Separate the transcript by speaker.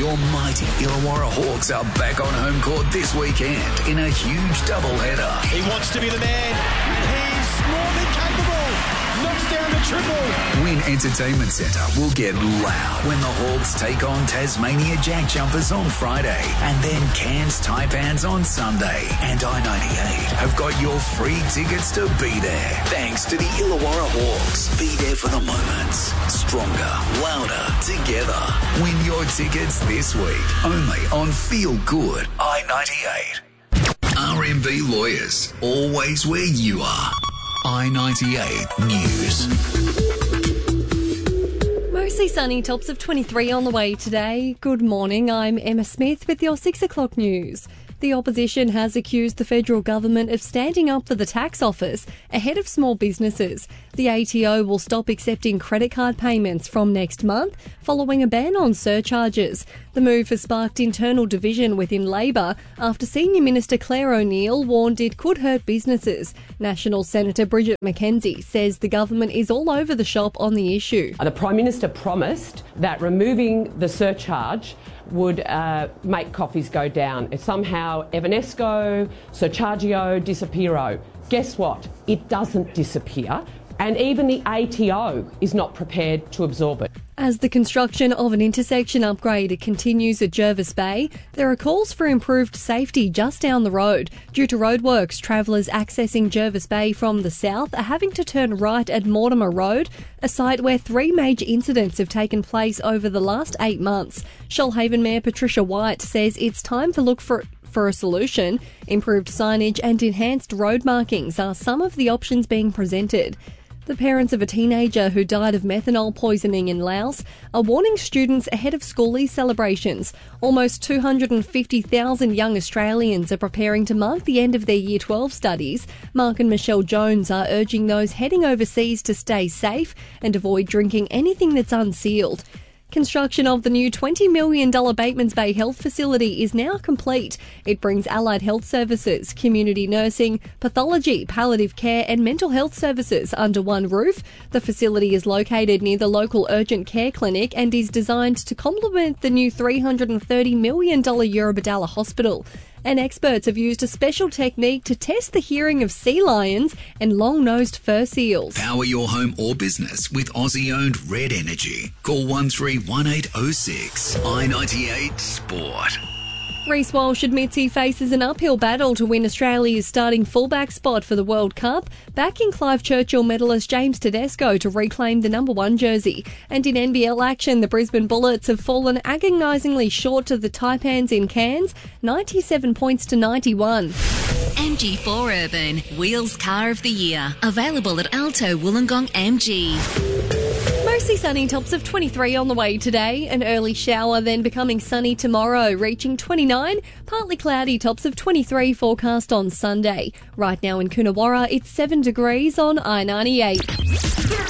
Speaker 1: Your mighty Illawarra Hawks are back on home court this weekend in a huge doubleheader.
Speaker 2: He wants to be the man, and he's more than capable. Knocks down the triple.
Speaker 1: Win Entertainment Centre will get loud when the Hawks take on Tasmania Jack Jumpers on Friday and then Cairns Taipans on Sunday. And I-98 have got your free tickets to be there. Thanks to the Illawarra Hawks. Be there for the moments. Stronger, louder, together. Win your tickets this week only on Feel Good I-98. RMB Lawyers, always where you are. I-98 News.
Speaker 3: Mostly sunny, tops of 23 on the way today. Good morning, I'm Emma Smith with your 6 o'clock news. The opposition has accused the federal government of standing up for the tax office ahead of small businesses. The ATO will stop accepting credit card payments from next month following a ban on surcharges. The move has sparked internal division within Labor after Senior Minister Claire O'Neill warned it could hurt businesses. National Senator Bridget McKenzie says the government is all over the shop on the issue.
Speaker 4: The Prime Minister promised that removing the surcharge would make coffees go down. It's somehow Evanesco, Surchargio, Disappearo. Guess what? It doesn't disappear, and even the ATO is not prepared to absorb it.
Speaker 3: As the construction of an intersection upgrade continues at Jervis Bay, there are calls for improved safety just down the road. Due to roadworks, travellers accessing Jervis Bay from the south are having to turn right at Mortimer Road, a site where 3 major incidents have taken place over the last 8 months. Shoalhaven Mayor Patricia White says it's time to look for a solution. Improved signage and enhanced road markings are some of the options being presented. The parents of a teenager who died of methanol poisoning in Laos are warning students ahead of schoolies celebrations. Almost 250,000 young Australians are preparing to mark the end of their Year 12 studies. Mark and Michelle Jones are urging those heading overseas to stay safe and avoid drinking anything that's unsealed. Construction of the new $20 million Batemans Bay Health Facility is now complete. It brings allied health services, community nursing, pathology, palliative care and mental health services under one roof. The facility is located near the local urgent care clinic and is designed to complement the new $330 million Eurobodalla Hospital. And experts have used a special technique to test the hearing of sea lions and long-nosed fur seals.
Speaker 1: Power your home or business with Aussie-owned Red Energy. Call 131806. I-98 Sport.
Speaker 3: Reece Walsh admits he faces an uphill battle to win Australia's starting fullback spot for the World Cup, backing Clive Churchill medalist James Tedesco to reclaim the number 1 jersey. And in NBL action, the Brisbane Bullets have fallen agonisingly short to the Taipans in Cairns, 97 points to 91.
Speaker 5: MG4 Urban, Wheels Car of the Year. Available at Alto Wollongong MG.
Speaker 3: Mostly sunny, tops of 23 on the way today. An early shower, then becoming sunny tomorrow, reaching 29. Partly cloudy, tops of 23 forecast on Sunday. Right now in Coonawarra, it's 7 degrees on I-98.